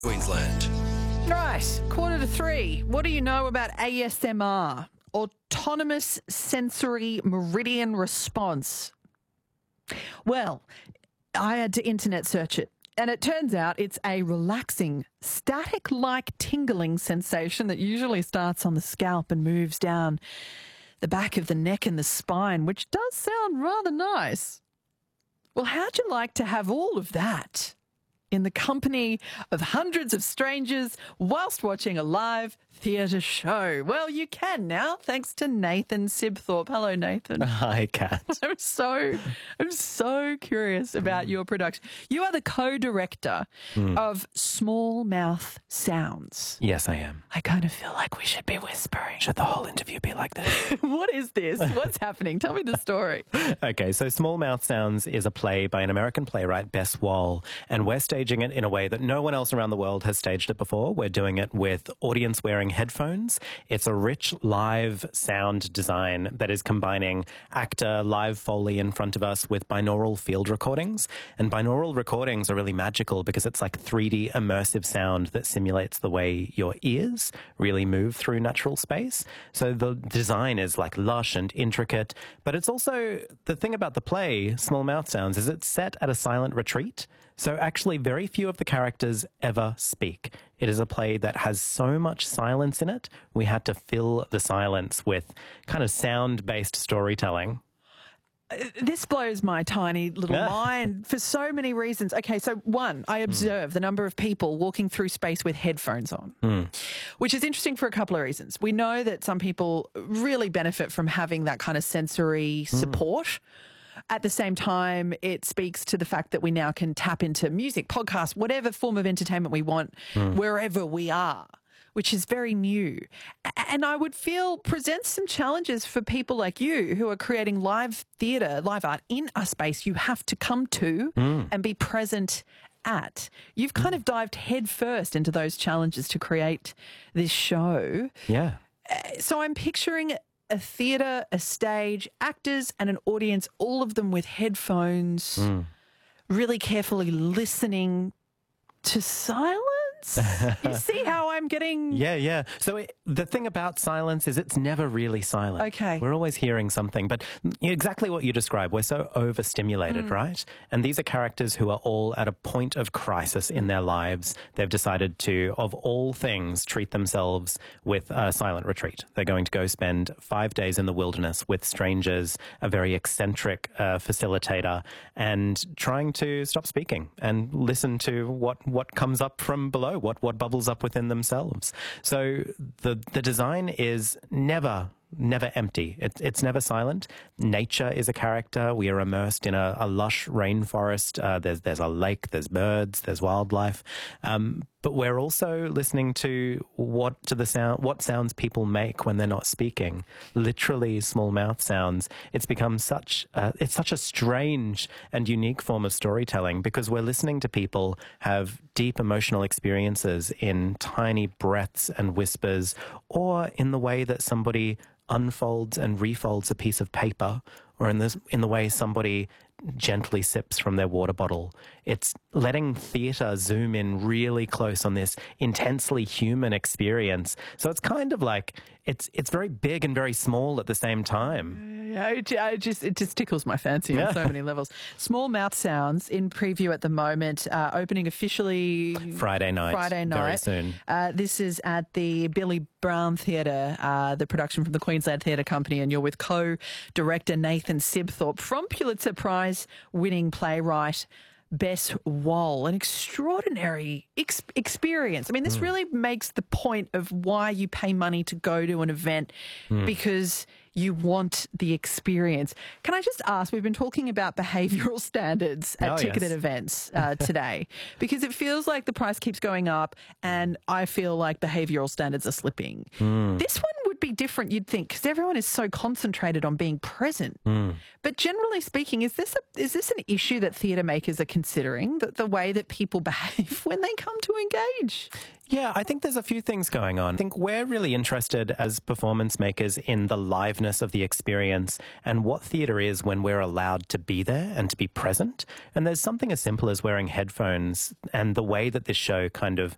Queensland. Right, 2:45. What do you know about ASMR? Autonomous Sensory Meridian Response. Well, I had to internet search it. And it turns out it's a relaxing, static-like tingling sensation that usually starts on the scalp and moves down the back of the neck and the spine, which does sound rather nice. Well, how'd you like to have all of that in the company of hundreds of strangers whilst watching a live theatre show? Well, you can now, thanks to Nathan Sibthorpe. Hello, Nathan. Hi, Kat. I'm so curious about your production. You are the co-director of Small Mouth Sounds. Yes, I am. I kind of feel like we should be whispering. Should the whole interview be like this? What is this? What's happening? Tell me the story. Okay, so Small Mouth Sounds is a play by an American playwright, Bess Wall, and we're staging it in a way that no one else around the world has staged it before. We're doing it with audience wearing headphones. It's a rich live sound design that is combining actor live Foley in front of us with binaural field recordings. And binaural recordings are really magical because it's like 3D immersive sound that simulates the way your ears really move through natural space. So the design is like lush and intricate, but it's also, the thing about the play, Small Mouth Sounds, is it's set at a silent retreat. So actually very few of the characters ever speak. It is a play that has so much silence in it, we had to fill the silence with kind of sound-based storytelling. This blows my tiny little mind for so many reasons. Okay, so one, I observe the number of people walking through space with headphones on, which is interesting for a couple of reasons. We know that some people really benefit from having that kind of sensory support. At the same time, it speaks to the fact that we now can tap into music, podcasts, whatever form of entertainment we want, wherever we are, which is very new. And I would feel presents some challenges for people like you who are creating live theatre, live art in a space you have to come to and be present at. You've kind of dived headfirst into those challenges to create this show. Yeah. So I'm picturing a theatre, a stage, actors and an audience, all of them with headphones, really carefully listening to silence. You see how I'm getting... Yeah. So the thing about silence is it's never really silent. Okay. We're always hearing something, but exactly what you described, we're so overstimulated, right? And these are characters who are all at a point of crisis in their lives. They've decided to, of all things, treat themselves with a silent retreat. They're going to go spend 5 days in the wilderness with strangers, a very eccentric facilitator, and trying to stop speaking and listen to what comes up from below. What bubbles up within themselves. So the design is never empty. It's never silent. Nature is a character. We are immersed in a lush rainforest. There's a lake, there's birds, there's wildlife. But we're also listening to what sounds people make when they're not speaking. Literally small mouth sounds. It's become such a strange and unique form of storytelling because we're listening to people have deep emotional experiences in tiny breaths and whispers, or in the way that somebody unfolds and refolds a piece of paper, or in the way somebody gently sips from their water bottle. It's letting theatre zoom in really close on this intensely human experience. So it's kind of like it's very big and very small at the same time. Yeah, it just tickles my fancy on so many levels. Small Mouth Sounds in preview at the moment, opening officially Friday night. Very soon. This is at the Billy Brown Theatre, the production from the Queensland Theatre Company, and you're with co-director Nathan Sibthorpe from Pulitzer Prize winning playwright Bess Wall. An extraordinary experience. I mean, this really makes the point of why you pay money to go to an event, because you want the experience. Can I just ask, we've been talking about behavioural standards at ticketed events today, because it feels like the price keeps going up and I feel like behavioural standards are slipping. This one would be different, you'd think, because everyone is so concentrated on being present. But generally speaking, is this an issue that theatre makers are considering, that the way that people behave when they come to engage? Yeah, I think there's a few things going on. I think we're really interested as performance makers in the liveness of the experience and what theatre is when we're allowed to be there and to be present. And there's something as simple as wearing headphones and the way that this show kind of